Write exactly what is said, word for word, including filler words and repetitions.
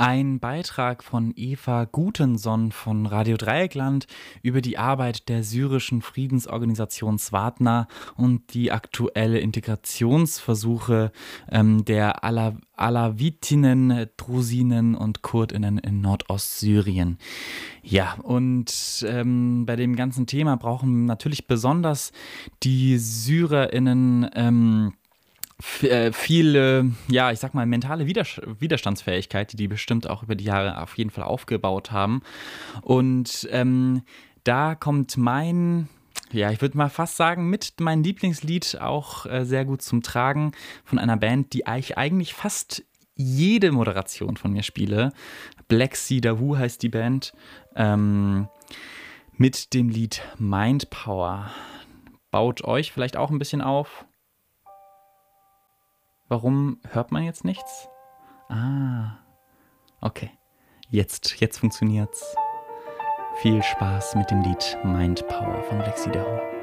Ein Beitrag von Eva Gutenson von Radio Dreieckland über die Arbeit der syrischen Friedensorganisation Swatna und die aktuelle Integrationsversuche ähm, der Ala Alawitinnen, Drusinen und Kurdinnen in Nordostsyrien. Ja, und ähm, bei dem ganzen Thema brauchen natürlich besonders die SyrerInnen ähm, f- äh, viel, ja, ich sag mal, mentale Widersch Widerstandsfähigkeit, die die bestimmt auch über die Jahre auf jeden Fall aufgebaut haben. Und ähm, da kommt mein, ja, ich würde mal fast sagen, mit mein Lieblingslied auch äh, sehr gut zum Tragen von einer Band, die ich eigentlich fast jede Moderation von mir spiele. Black Cedar Who heißt die Band. Ähm, mit dem Lied Mind Power. Baut euch vielleicht auch ein bisschen auf. Warum hört man jetzt nichts? Ah, okay. Jetzt, jetzt funktioniert's. Viel Spaß mit dem Lied Mind Power von Black Cedar Who.